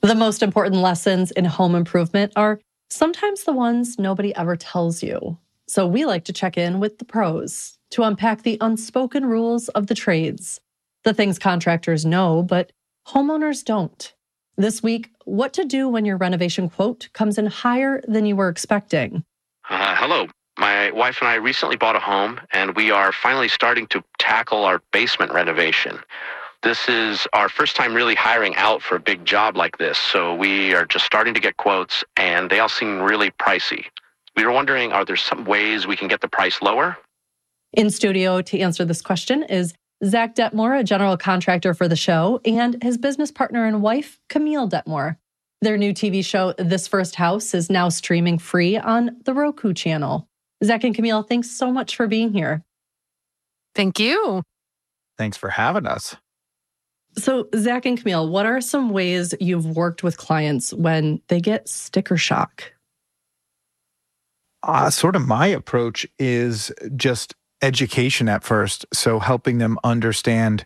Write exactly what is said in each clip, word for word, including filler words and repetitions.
The most important lessons in home improvement are sometimes the ones nobody ever tells you. So we like to check in with the pros to unpack the unspoken rules of the trades, the things contractors know, but homeowners don't. This week, what to do when your renovation quote comes in higher than you were expecting. Uh, hello. My wife and I recently bought a home, and we are finally starting to tackle our basement renovation. This is our first time really hiring out for a big job like this, so we are just starting to get quotes, and they all seem really pricey. We were wondering, are there some ways we can get the price lower? In studio to answer this question is Zach Detmore, a general contractor for the show, and his business partner and wife, Camille Detmore. Their new T V show, This First House, is now streaming free on the Roku channel. Zach and Camille, thanks so much for being here. Thank you. Thanks for having us. So, Zach and Camille, what are some ways you've worked with clients when they get sticker shock? Uh, sort of my approach is just education at first. So helping them understand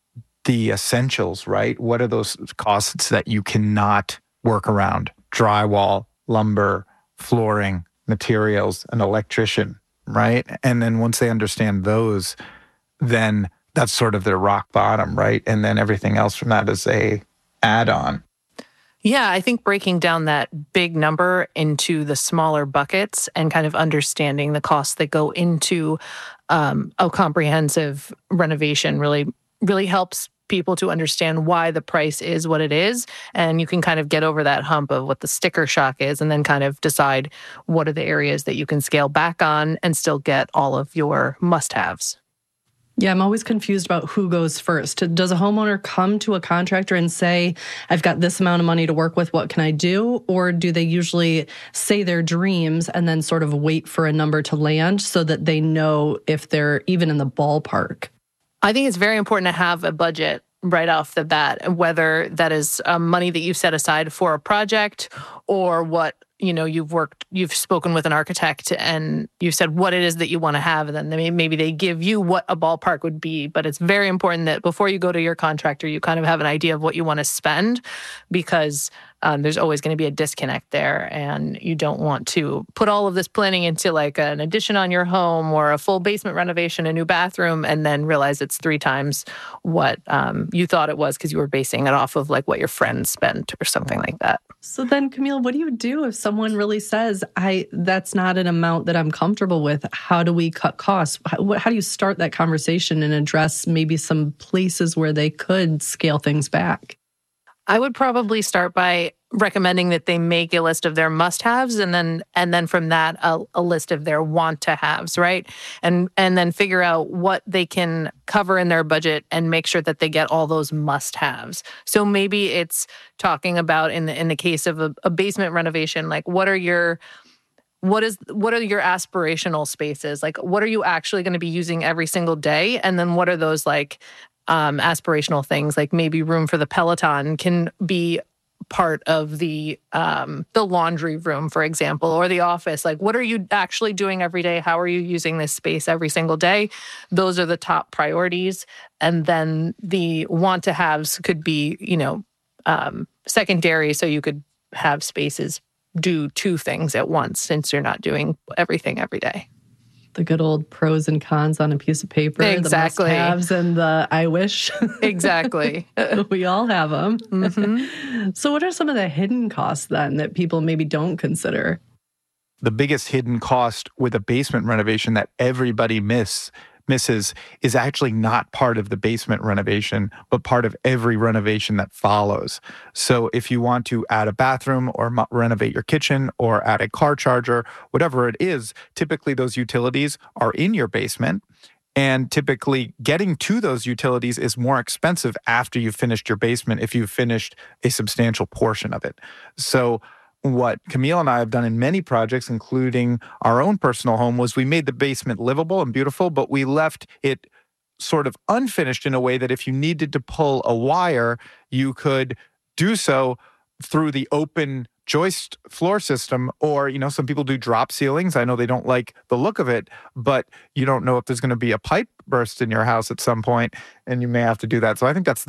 the essentials, right? What are those costs that you cannot work around? Drywall, lumber, flooring, materials, an electrician, right? And then once they understand those, then that's sort of their rock bottom, right? And then everything else from that is a add-on. Yeah, I think breaking down that big number into the smaller buckets and kind of understanding the costs that go into um, a comprehensive renovation really, really helps people to understand why the price is what it is. And you can kind of get over that hump of what the sticker shock is and then kind of decide what are the areas that you can scale back on and still get all of your must-haves. Yeah, I'm always confused about who goes first. Does a homeowner come to a contractor and say, I've got this amount of money to work with, what can I do? Or do they usually say their dreams and then sort of wait for a number to land so that they know if they're even in the ballpark? I think it's very important to have a budget right off the bat, whether that is um, money that you set aside for a project or what you know, you've worked, you've spoken with an architect and you've said what it is that you want to have. And then they, maybe they give you what a ballpark would be. But it's very important that before you go to your contractor, you kind of have an idea of what you want to spend because um, there's always going to be a disconnect there. And you don't want to put all of this planning into like an addition on your home or a full basement renovation, a new bathroom, and then realize it's three times what um, you thought it was because you were basing it off of like what your friends spent or something like that. So then, Camille, what do you do if someone really says, "I that's not an amount that I'm comfortable with"? How do we cut costs? How, how do you start that conversation and address maybe some places where they could scale things back? I would probably start by recommending that they make a list of their must-haves and then and then from that a, a list of their want-to-haves, right? And and then figure out what they can cover in their budget and make sure that they get all those must-haves. So maybe it's talking about in the in the case of a, a basement renovation, like what are your What is what are your aspirational spaces? Like what are you actually going to be using every single day? And then what are those like um, aspirational things? Like maybe room for the Peloton can be part of the um, the laundry room, for example, or the office. Like what are you actually doing every day? How are you using this space every single day? Those are the top priorities. And then the want to haves could be, you know, um, secondary. So you could have spaces do two things at once since you're not doing everything every day. The good old pros and cons on a piece of paper. Exactly. The must-haves and the I wish. Exactly. We all have them. Mm-hmm. So what are some of the hidden costs then that people maybe don't consider? The biggest hidden cost with a basement renovation that everybody miss misses is actually not part of the basement renovation, but part of every renovation that follows. So if you want to add a bathroom or mo- renovate your kitchen or add a car charger, whatever it is, typically those utilities are in your basement. And typically getting to those utilities is more expensive after you've finished your basement if you've finished a substantial portion of it. So what Camille and I have done in many projects, including our own personal home, was we made the basement livable and beautiful, but we left it sort of unfinished in a way that if you needed to pull a wire, you could do so through the open joist floor system. Or, you know, some people do drop ceilings. I know they don't like the look of it, but you don't know if there's going to be a pipe burst in your house at some point, and you may have to do that. So I think that's the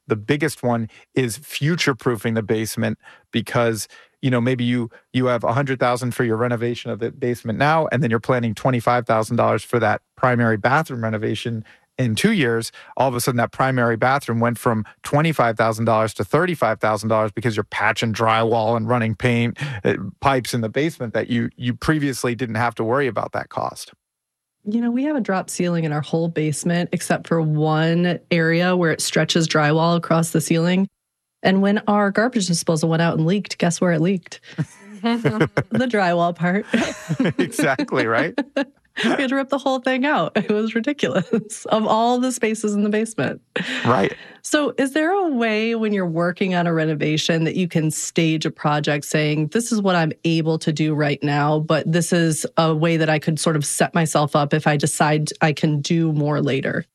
the biggest one is future-proofing the basement because, you know, maybe you you have one hundred thousand dollars for your renovation of the basement now, and then you're planning twenty-five thousand dollars for that primary bathroom renovation in two years. All of a sudden, that primary bathroom went from twenty-five thousand dollars to thirty-five thousand dollars because you're patching drywall and running paint uh, pipes in the basement that you you previously didn't have to worry about that cost. You know, we have a drop ceiling in our whole basement, except for one area where it stretches drywall across the ceiling. And when our garbage disposal went out and leaked, guess where it leaked? The drywall part. Exactly, right? We had to rip the whole thing out. It was ridiculous of all the spaces in the basement. Right. So is there a way when you're working on a renovation that you can stage a project saying, this is what I'm able to do right now, but this is a way that I could sort of set myself up if I decide I can do more later?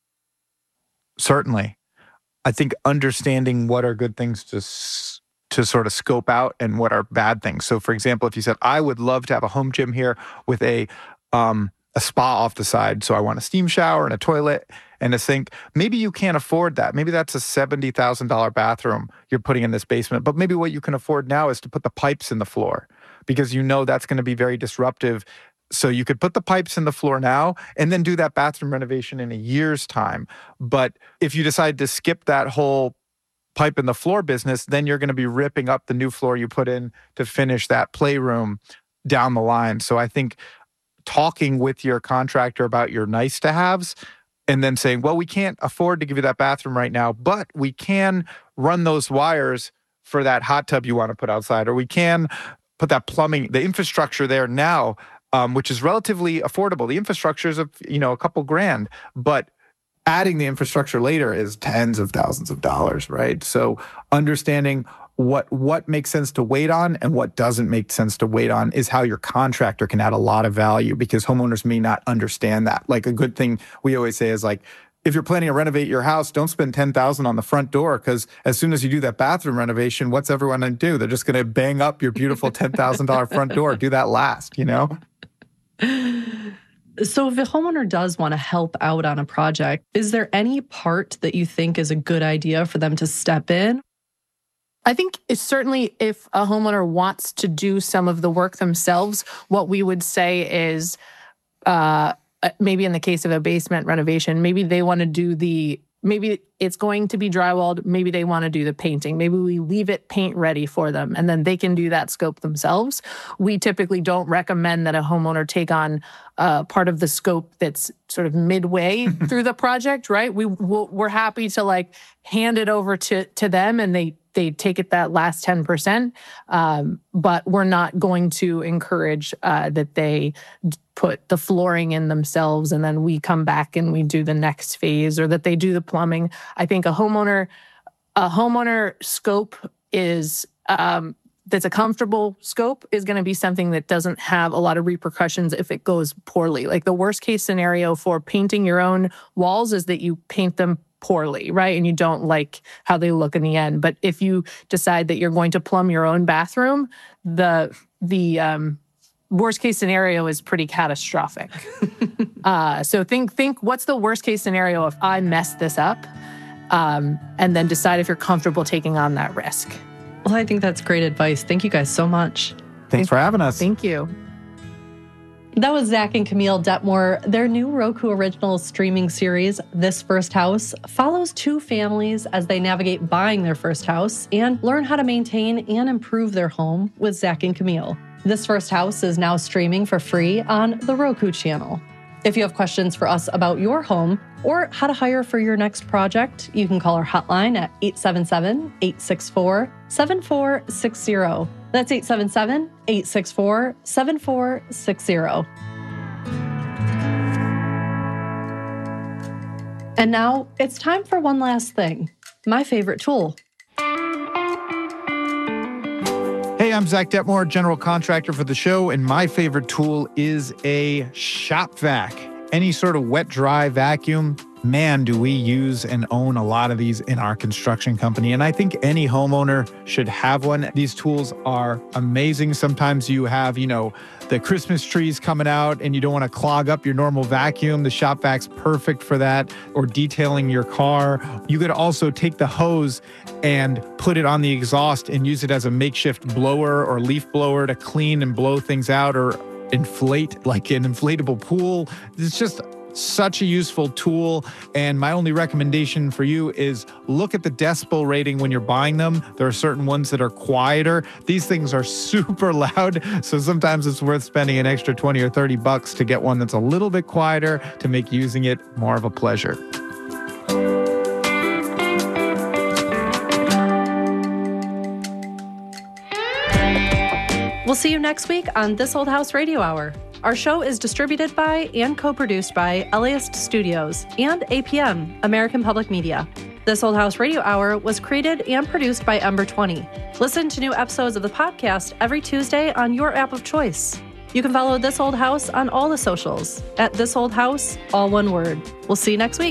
Certainly. I think understanding what are good things to to sort of scope out and what are bad things. So for example, if you said, I would love to have a home gym here with a um, a spa off the side. So I want a steam shower and a toilet and a sink. Maybe you can't afford that. Maybe that's a seventy thousand dollars bathroom you're putting in this basement. But maybe what you can afford now is to put the pipes in the floor because you know that's going to be very disruptive. So you could put the pipes in the floor now and then do that bathroom renovation in a year's time. But if you decide to skip that whole pipe in the floor business, then you're going to be ripping up the new floor you put in to finish that playroom down the line. So I think talking with your contractor about your nice to haves and then saying, well, we can't afford to give you that bathroom right now, but we can run those wires for that hot tub you want to put outside, or we can put that plumbing, the infrastructure there now, um, which is relatively affordable. The infrastructure is, a, you know, a couple grand, but adding the infrastructure later is tens of thousands of dollars, right? So understanding what what makes sense to wait on and what doesn't make sense to wait on is how your contractor can add a lot of value, because homeowners may not understand that. Like a good thing we always say is like, if you're planning to renovate your house, don't spend ten thousand dollars on the front door, because as soon as you do that bathroom renovation, what's everyone going to do? They're just going to bang up your beautiful ten thousand dollars front door. Do that last, you know? So if a homeowner does want to help out on a project, is there any part that you think is a good idea for them to step in? I think it's certainly if a homeowner wants to do some of the work themselves, what we would say is uh, maybe in the case of a basement renovation, maybe they want to do the, maybe it's going to be drywalled, maybe they want to do the painting. Maybe we leave it paint ready for them and then they can do that scope themselves. We typically don't recommend that a homeowner take on uh, part of the scope that's sort of midway through the project, right? We, we're happy to like hand it over to, to them and they they take it that last ten percent, um, but we're not going to encourage uh, that they put the flooring in themselves and then we come back and we do the next phase, or that they do the plumbing. I think a homeowner, a homeowner scope is, um, that's a comfortable scope is going to be something that doesn't have a lot of repercussions if it goes poorly. Like the worst case scenario for painting your own walls is that you paint them poorly, right? And you don't like how they look in the end. But if you decide that you're going to plumb your own bathroom, the the um, worst case scenario is pretty catastrophic. uh, so think think what's the worst case scenario if I mess this up, um, and then decide if you're comfortable taking on that risk. Well, I think that's great advice. Thank you guys so much. Thanks for having us. Thank you. That was Zach and Camille Detmore. Their new Roku Originals streaming series, This First House, follows two families as they navigate buying their first house and learn how to maintain and improve their home with Zach and Camille. This First House is now streaming for free on the Roku channel. If you have questions for us about your home or how to hire for your next project, you can call our hotline at eight seven seven, eight six four, seven four six zero. That's eight seven seven, eight six four, seven four six zero. And now it's time for one last thing, my favorite tool. Hey, I'm Zach Detmore, general contractor for the show, and my favorite tool is a shop vac. Any sort of wet, dry vacuum man, do we use and own a lot of these in our construction company. And I think any homeowner should have one. These tools are amazing. Sometimes you have, you know, the Christmas trees coming out and you don't want to clog up your normal vacuum. The Shop Vac's perfect for that. Or detailing your car. You could also take the hose and put it on the exhaust and use it as a makeshift blower or leaf blower to clean and blow things out, or inflate like an inflatable pool. It's just such a useful tool. And my only recommendation for you is look at the decibel rating when you're buying them. There are certain ones that are quieter. These things are super loud. So sometimes it's worth spending an extra twenty or thirty bucks to get one that's a little bit quieter to make using it more of a pleasure. We'll see you next week on This Old House Radio Hour. Our show is distributed by and co-produced by LAist Studios and A P M, American Public Media. This Old House Radio Hour was created and produced by Ember twenty. Listen to new episodes of the podcast every Tuesday on your app of choice. You can follow This Old House on all the socials at This Old House, all one word. We'll see you next week.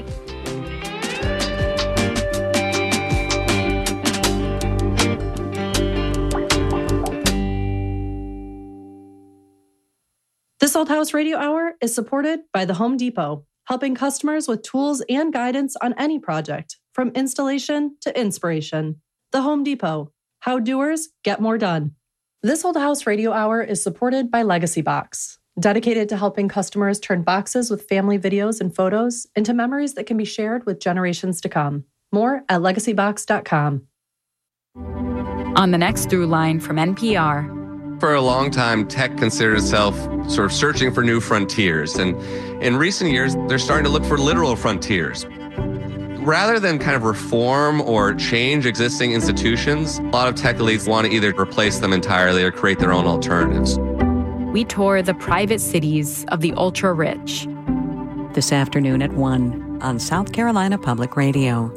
This Old House Radio Hour is supported by the Home Depot, helping customers with tools and guidance on any project, from installation to inspiration. The Home Depot, how doers get more done. This Old House Radio Hour is supported by Legacy Box, dedicated to helping customers turn boxes with family videos and photos into memories that can be shared with generations to come. More at legacy box dot com. On the next Through Line from N P R. For a long time, tech considered itself sort of searching for new frontiers. And in recent years, they're starting to look for literal frontiers. Rather than kind of reform or change existing institutions, a lot of tech elites want to either replace them entirely or create their own alternatives. We tour the private cities of the ultra-rich. This afternoon at one on South Carolina Public Radio.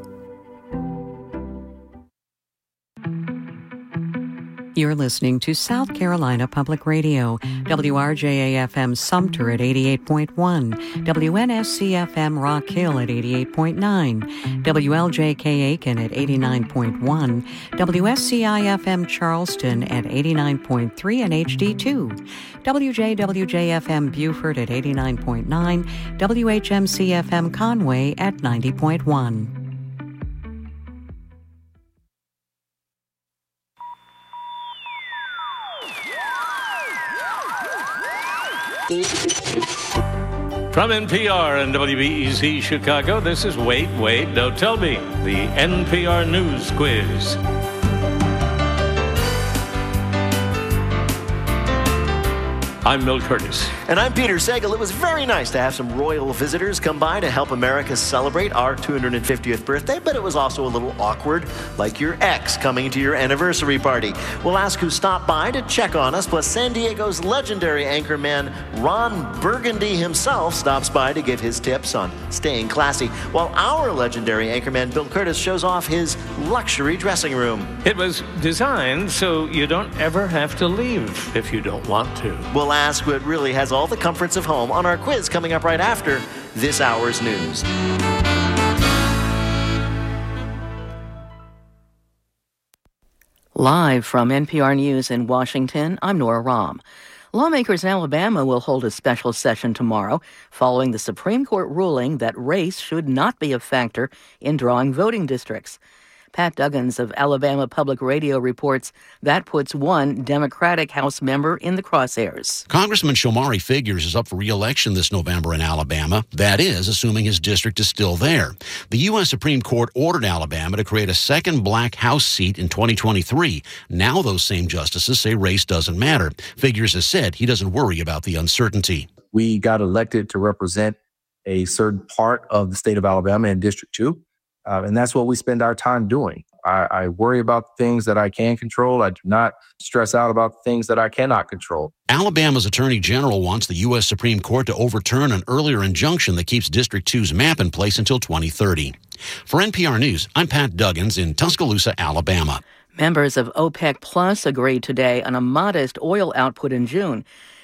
You're listening to South Carolina Public Radio, W R J A F M Sumter at eighty-eight point one, W N S C F M Rock Hill at eighty-eight point nine, W L J K Aiken at eighty-nine point one, W S C I F M Charleston at eighty-nine point three and H D two, W J W J F M Beaufort at eighty-nine point nine, W H M C F M Conway at ninety point one. From N P R and W B E Z Chicago, this is Wait, Wait, Don't Tell Me, the N P R News Quiz. I'm Bill Curtis. And I'm Peter Sagal. It was very nice to have some royal visitors come by to help America celebrate our two hundred fiftieth birthday, but it was also a little awkward, like your ex coming to your anniversary party. We'll ask who stopped by to check on us, plus San Diego's legendary anchorman Ron Burgundy himself stops by to give his tips on staying classy, while our legendary anchorman Bill Curtis shows off his luxury dressing room. It was designed so you don't ever have to leave if you don't want to. We'll ask what really has all the comforts of home on our quiz coming up right after this hour's news. Live from N P R News in Washington, I'm Nora Rahm. Lawmakers in Alabama will hold a special session tomorrow following the Supreme Court ruling that race should not be a factor in drawing voting districts. Pat Duggins of Alabama Public Radio reports that puts one Democratic House member in the crosshairs. Congressman Shomari Figures is up for re-election this November in Alabama. That is, assuming his district is still there. The U S Supreme Court ordered Alabama to create a second black House seat in twenty twenty-three. Now those same justices say race doesn't matter. Figures has said he doesn't worry about the uncertainty. We got elected to represent a certain part of the state of Alabama in District two. Uh, and that's what we spend our time doing. I, I worry about things that I can control. I do not stress out about things that I cannot control. Alabama's Attorney General wants the U S Supreme Court to overturn an earlier injunction that keeps District two's map in place until twenty thirty. For N P R News, I'm Pat Duggins in Tuscaloosa, Alabama. Members of OPEC Plus agreed today on a modest oil output in June.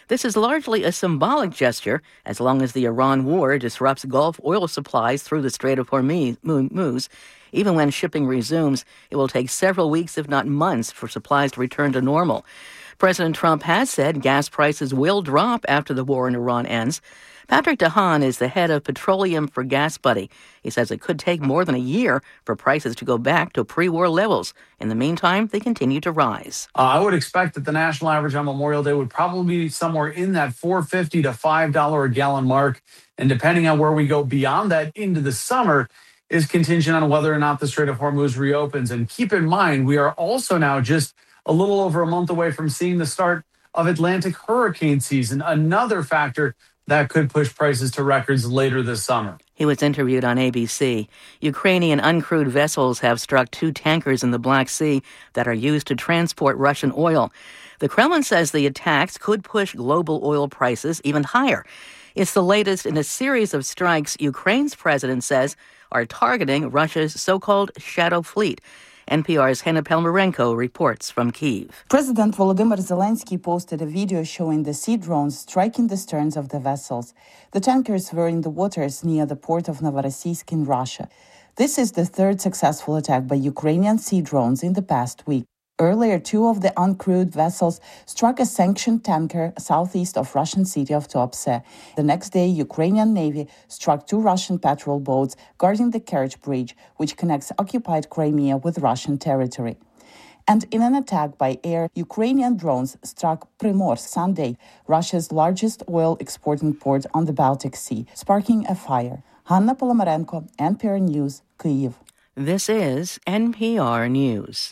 This is largely a symbolic gesture, as long as the Iran war disrupts Gulf oil supplies through the Strait of Hormuz. Even when shipping resumes, it will take several weeks, if not months, for supplies to return to normal. President Trump has said gas prices will drop after the war in Iran ends. Patrick DeHaan is the head of Petroleum for GasBuddy. He says it could take more than a year for prices to go back to pre-war levels. In the meantime, they continue to rise. Uh, I would expect that the national average on Memorial Day would probably be somewhere in that four fifty to five dollars a gallon mark. And depending on where we go beyond that into the summer is contingent on whether or not the Strait of Hormuz reopens. And keep in mind, we are also now just a little over a month away from seeing the start of Atlantic hurricane season, another factor that could push prices to records later this summer. He was interviewed on A B C. Ukrainian uncrewed vessels have struck two tankers in the Black Sea that are used to transport Russian oil. The Kremlin says the attacks could push global oil prices even higher. It's the latest in a series of strikes Ukraine's president says are targeting Russia's so-called shadow fleet. N P R's Hanna Pelmarenko reports from Kyiv. President Volodymyr Zelensky posted a video showing the sea drones striking the sterns of the vessels. The tankers were in the waters near the port of Novorossiysk in Russia. This is the third successful attack by Ukrainian sea drones in the past week. Earlier, two of the uncrewed vessels struck a sanctioned tanker southeast of Russian city of Tuapse. The next day, Ukrainian Navy struck two Russian patrol boats guarding the Kerch Bridge, which connects occupied Crimea with Russian territory. And in an attack by air, Ukrainian drones struck Primorsk Sunday, Russia's largest oil exporting port on the Baltic Sea, sparking a fire. Hanna Polomarenko, N P R News, Kyiv. This is N P R News.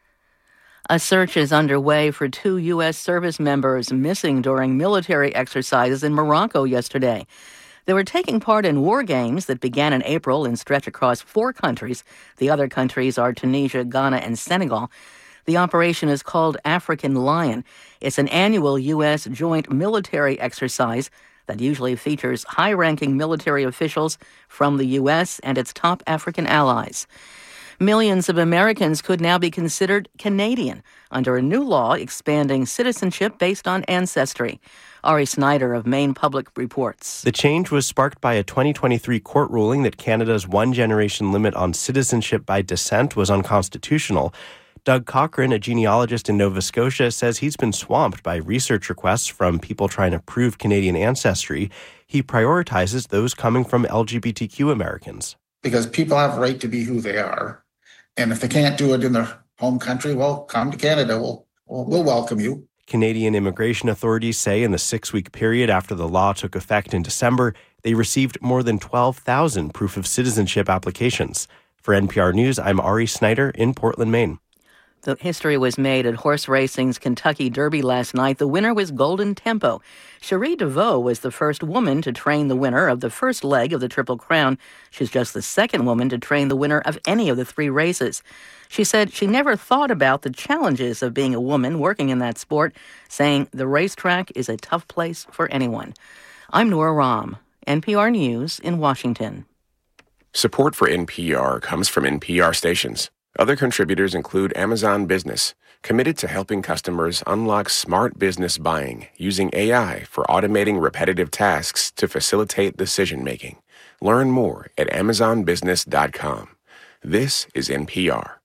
A search is underway for two U S service members missing during military exercises in Morocco yesterday. They were taking part in war games that began in April and stretch across four countries. The other countries are Tunisia, Ghana, and Senegal. The operation is called African Lion. It's an annual U S joint military exercise that usually features high-ranking military officials from the U S and its top African allies. Millions of Americans could now be considered Canadian under a new law expanding citizenship based on ancestry. Ari Snyder of Maine Public reports. The change was sparked by a twenty twenty-three court ruling that Canada's one-generation limit on citizenship by descent was unconstitutional. Doug Cochran, a genealogist in Nova Scotia, says he's been swamped by research requests from people trying to prove Canadian ancestry. He prioritizes those coming from L G B T Q Americans. Because people have a right to be who they are. And if they can't do it in their home country, well, come to Canada. We'll, we'll, we'll welcome you. Canadian immigration authorities say in the six-week period after the law took effect in December, they received more than twelve thousand proof of citizenship applications. For N P R News, I'm Ari Snyder in Portland, Maine. The history was made at horse racing's Kentucky Derby last night. The winner was Golden Tempo. Cherie DeVoe was the first woman to train the winner of the first leg of the Triple Crown. She's just the second woman to train the winner of any of the three races. She said she never thought about the challenges of being a woman working in that sport, saying the racetrack is a tough place for anyone. I'm Nora Rahm, N P R News in Washington. Support for N P R comes from N P R stations. Other contributors include Amazon Business, committed to helping customers unlock smart business buying using A I for automating repetitive tasks to facilitate decision-making. Learn more at amazon business dot com. This is N P R.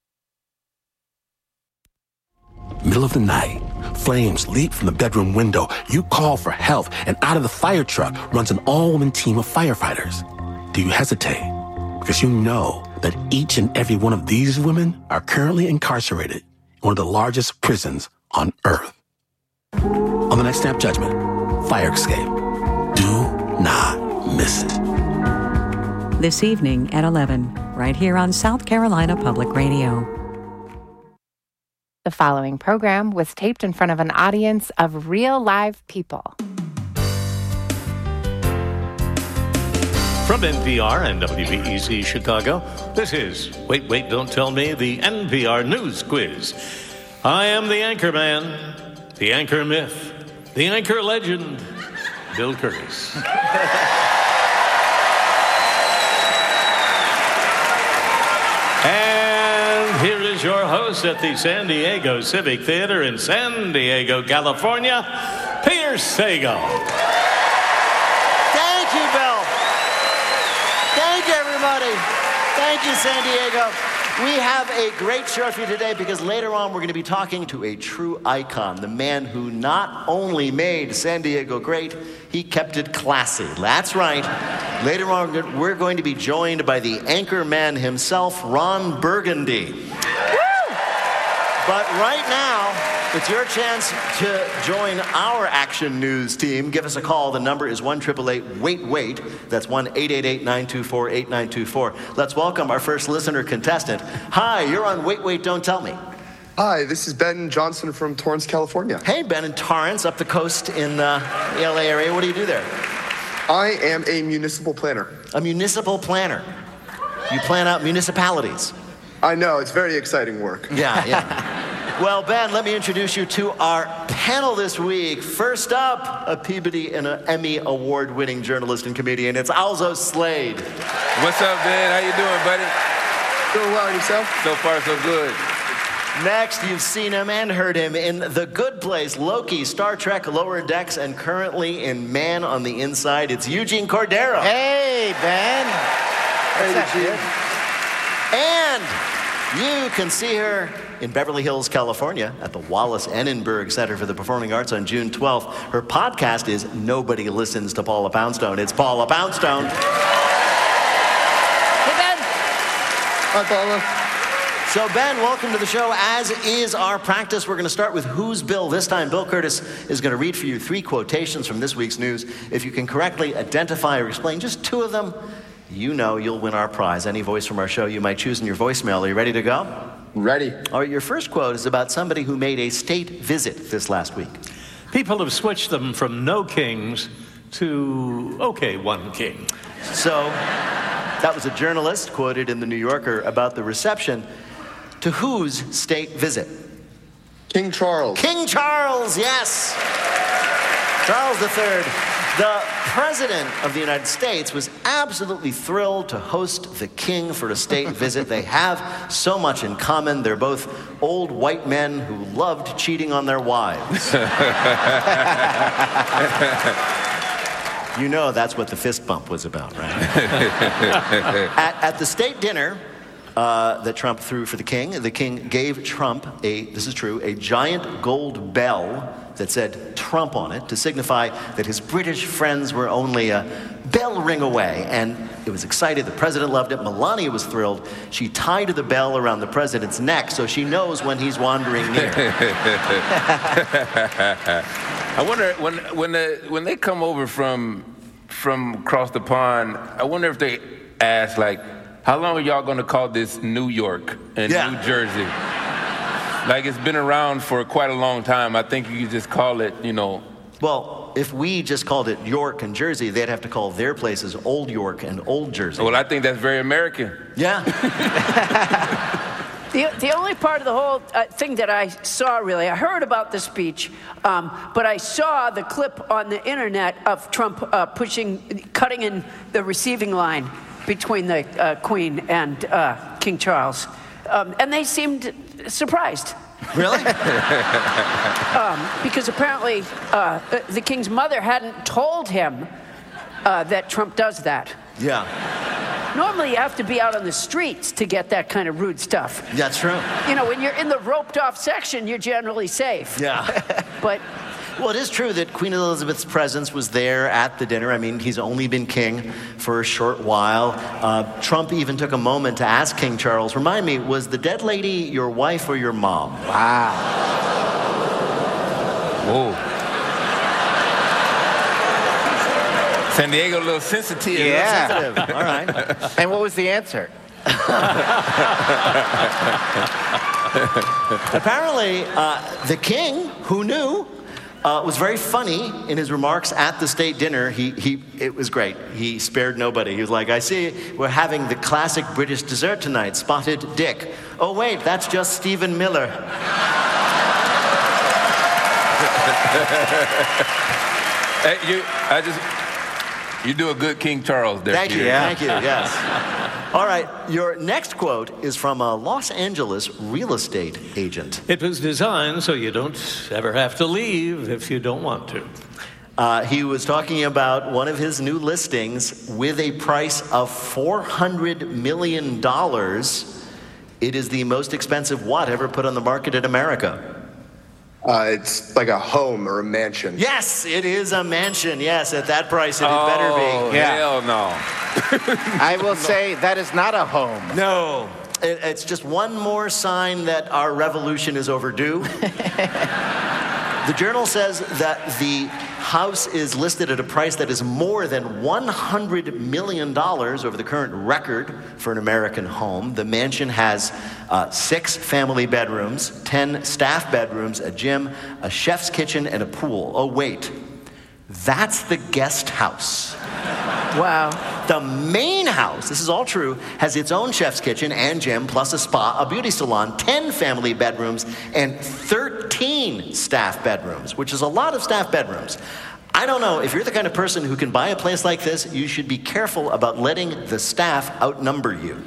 Middle of the night, flames leap from the bedroom window. You call for help, and out of the fire truck runs an all-woman team of firefighters. Do you hesitate? Because you know that each and every one of these women are currently incarcerated in one of the largest prisons on Earth. On the next Snap Judgment, Fire Escape. Do not miss it. This evening at eleven, right here on South Carolina Public Radio. The following program was taped in front of an audience of real live people. From N P R and W B E Z Chicago, this is Wait, Wait, Don't Tell Me, the N P R News Quiz. I am the anchor man, the anchor myth, the anchor legend, Bill Curtis. And here is is your host at the San Diego Civic Theater in San Diego, California, Peter Sagal. Thank you, Bill. Thank you, everybody. Thank you, San Diego. We have a great show for you today because later on we're going to be talking to a true icon, the man who not only made San Diego great, he kept it classy. That's right. Later on we're going to be joined by the anchor man himself, Ron Burgundy. Woo! But right now, it's your chance to join our Action News team. Give us a call. The number is one eight eight eight, wait, wait. That's one eight eight eight, nine two four, eight nine two four. Let's welcome our first listener contestant. Hi, you're on Wait, Wait, Don't Tell Me. Hi, this is Ben Johnson from Torrance, California. Hey, Ben in Torrance, up the coast in uh, the L A area. What do you do there? I am a municipal planner. A municipal planner. You plan out municipalities. I know, it's very exciting work. Yeah, yeah. Well, Ben, let me introduce you to our panel this week. First up, a Peabody and an Emmy award-winning journalist and comedian. It's Alzo Slade. What's up, Ben? How you doing, buddy? Doing well, and yourself? So far, so good. Next, you've seen him and heard him in The Good Place, Loki, Star Trek, Lower Decks, and currently in Man on the Inside. It's Eugene Cordero. Hey, Ben. Hey, Eugene. And you can see her in Beverly Hills, California, at the Wallace Annenberg Center for the Performing Arts on June twelfth. Her podcast is Nobody Listens to Paula Poundstone. It's Paula Poundstone. Hey, Ben. Hi, Paula. So, Ben, welcome to the show. As is our practice, we're going to start with Who's Bill. This time, Bill Curtis is going to read for you three quotations from this week's news. If you can correctly identify or explain just two of them, you know you'll win our prize. Any voice from our show you might choose in your voicemail. Are you ready to go? Ready. All right, your first quote is about somebody who made a state visit this last week. People have switched them from no kings to, okay, one king. So, that was a journalist quoted in The New Yorker about the reception to whose state visit? King Charles. King Charles, yes. Charles the Third. The President of the United States was absolutely thrilled to host the king for a state visit. They have so much in common. They're both old white men who loved cheating on their wives. You know that's what the fist bump was about, right? at, at the state dinner uh, that Trump threw for the king, the king gave Trump a, this is true, a giant gold bell that said Trump on it to signify that his British friends were only a bell ring away. And it was excited. The president loved it. Melania was thrilled. She tied the bell around the president's neck so she knows when he's wandering near. I wonder when when the when they come over from from across the pond, I wonder if they ask like, how long are y'all going to call this New York and Yeah. New Jersey? Like, it's been around for quite a long time. I think you could just call it, you know. Well, if we just called it York and Jersey, they'd have to call their places Old York and Old Jersey. Well, I think that's very American. Yeah. The, the only part of the whole uh, thing that I saw, really, I heard about the speech, um, but I saw the clip on the internet of Trump uh, pushing, cutting in the receiving line between the uh, Queen and uh, King Charles. Um, and they seemed surprised. Really? um, because apparently uh, the King's mother hadn't told him uh, that Trump does that. Yeah. Normally you have to be out on the streets to get that kind of rude stuff. That's true. You know, when you're in the roped off section, you're generally safe. Yeah. But well, it is true that Queen Elizabeth's presence was there at the dinner. I mean, he's only been king for a short while. Uh, Trump even took a moment to ask King Charles, remind me, was the dead lady your wife or your mom? Wow. Whoa. San Diego, a little sensitive. Yeah. A little sensitive. All right. And what was the answer? Apparently, uh, the king, who knew, uh, was very funny in his remarks at the state dinner. He, he, it was great. He spared nobody. He was like, I see we're having the classic British dessert tonight, spotted dick. Oh, wait, that's just Stephen Miller. Hey, you, I just, you do a good King Charles there. Thank you, Peter. thank you, yes. All right, your next quote is from a Los Angeles real estate agent. It was designed so you don't ever have to leave if you don't want to. Uh, he was talking about one of his new listings with a price of four hundred million dollars. It is the most expensive what ever put on the market in America? Uh, it's like a home or a mansion. Yes, it is a mansion. Yes, at that price, it had better Oh, be. hell no. I will say that is not a home. No. It, it's just one more sign that our revolution is overdue. The Journal says that the house is listed at a price that is more than one hundred million dollars over the current record for an American home. The mansion has uh, six family bedrooms, ten staff bedrooms, a gym, a chef's kitchen, and a pool. Oh, wait. That's the guest house. Wow. The main house, this is all true, has its own chef's kitchen and gym, plus a spa, a beauty salon, ten family bedrooms, and thirteen staff bedrooms, which is a lot of staff bedrooms. I don't know, if you're the kind of person who can buy a place like this, you should be careful about letting the staff outnumber you.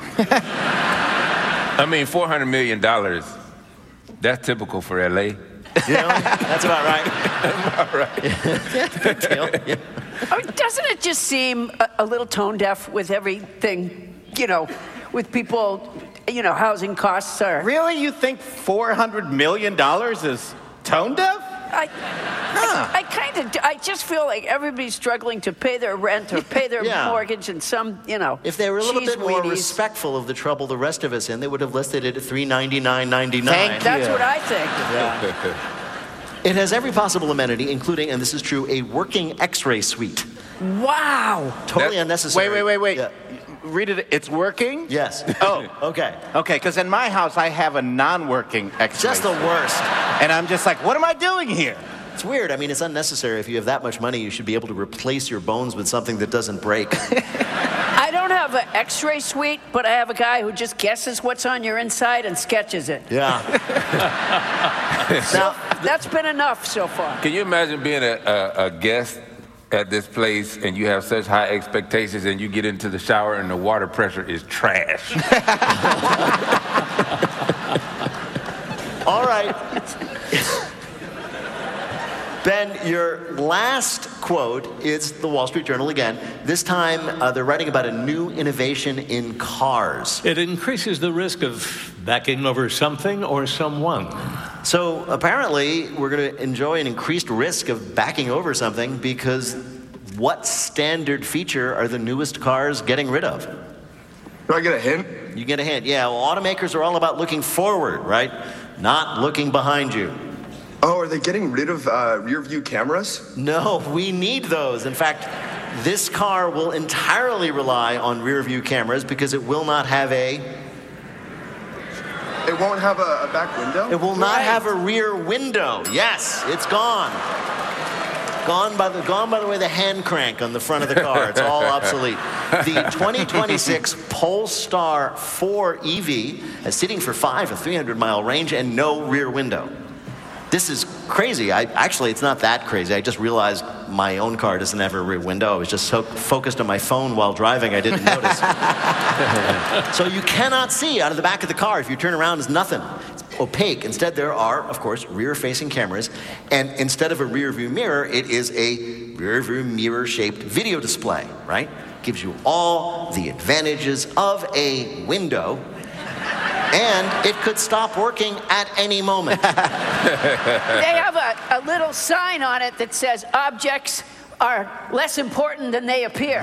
I mean, four hundred million dollars, that's typical for L A. You know, that's about right. That's about right. Big deal. Yeah. I mean, doesn't it just seem a, a little tone deaf with everything, you know, with people, you know, housing costs are... Really? You think four hundred million dollars is tone deaf? I, I, I kind of, I just feel like everybody's struggling to pay their rent or pay their Yeah. mortgage, and some, you know, If they were a little cheese bit more weenies. respectful of the trouble the rest of us in, they would have listed it at three ninety-nine ninety-nine. Thank That's you. what I think. Yeah. It has every possible amenity, including, and this is true, a working X-ray suite. Wow. Totally unnecessary. Wait, wait, wait, wait. Read it. It's working? Yes. Oh. Okay. Okay, because in my house, I have a non-working X-ray. Just the worst. And I'm just like, what am I doing here? It's weird. I mean, it's unnecessary. If you have that much money, you should be able to replace your bones with something that doesn't break. I don't have an X-ray suite, but I have a guy who just guesses what's on your inside and sketches it. Yeah. So that's been enough so far. Can you imagine being a, a, a guest at this place and you have such high expectations and you get into the shower and the water pressure is trash? All right. Ben, your last quote is the Wall Street Journal again. This time, uh, they're writing about a new innovation in cars. It increases the risk of backing over something or someone. So apparently, we're going to enjoy an increased risk of backing over something because what standard feature are the newest cars getting rid of? Do I get a hint? You get a hint. Yeah, well, automakers are all about looking forward, right? Not looking behind you. Oh, are they getting rid of uh, rear view cameras? No, we need those. In fact, this car will entirely rely on rear view cameras because it will not have a... It won't have a, a back window? It will not have a rear window. Yes, it's gone. Gone by the gone by the way the hand crank on the front of the car. It's all obsolete. The twenty twenty-six Polestar four E V is sitting for five, a three hundred mile range, and no rear window. This is crazy. I, actually, it's not that crazy. I just realized my own car doesn't have a rear window. I was just so focused on my phone while driving, I didn't notice. So you cannot see out of the back of the car. If you turn around, it's nothing. It's opaque. Instead, there are, of course, rear-facing cameras. And instead of a rear-view mirror, it is a rear-view mirror-shaped video display, right? Gives you all the advantages of a window. And it could stop working at any moment. They have a, a little sign on it that says objects are less important than they appear.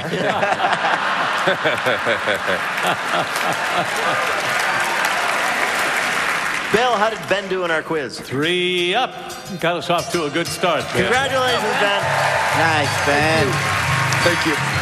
Bill, how did Ben do in our quiz? Three up. Got us off to a good start, Ben. Congratulations, Ben. Nice, Ben. Thank you.